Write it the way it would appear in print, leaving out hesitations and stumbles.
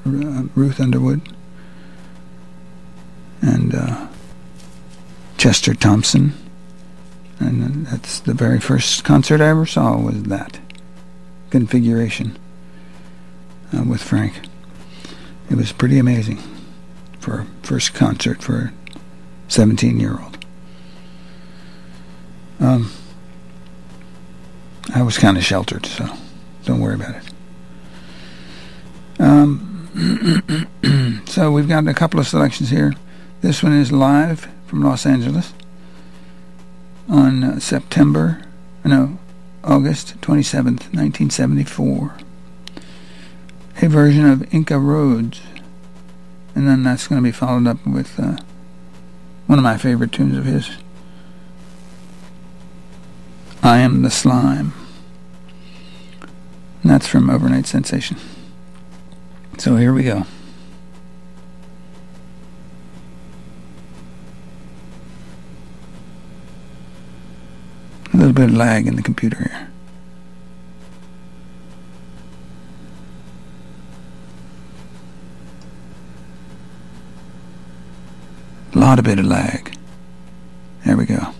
Ruth Underwood, and Chester Thompson. And that's the very first concert I ever saw, was that configuration with Frank. It was pretty amazing for a first concert for a 17-year-old. I was kind of sheltered, so don't worry about it. So we've got a couple of selections here. This one is live from Los Angeles on August 27th, 1974. A version of Inca Roads. And then that's going to be followed up with one of my favorite tunes of his, I Am the Slime. And that's from Overnight Sensation. So here we go. A little bit of lag in the computer here. A bit of lag. There we go.